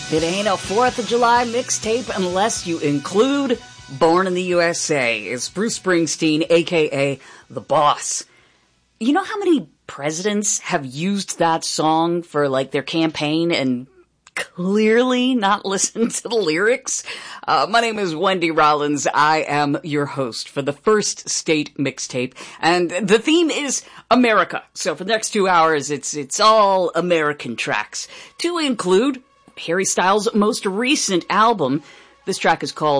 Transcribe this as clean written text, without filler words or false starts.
It ain't a 4th of July mixtape unless you include Born in the USA. It's Bruce Springsteen, aka The Boss. You know how many presidents have used that song for, like, their campaign and clearly not listened to the lyrics? My name is Wendy Rollins. I am your host for the First State Mixtape, and the theme is America. So for the next 2 hours, it's all American tracks, to include Harry Styles' most recent album. This track is called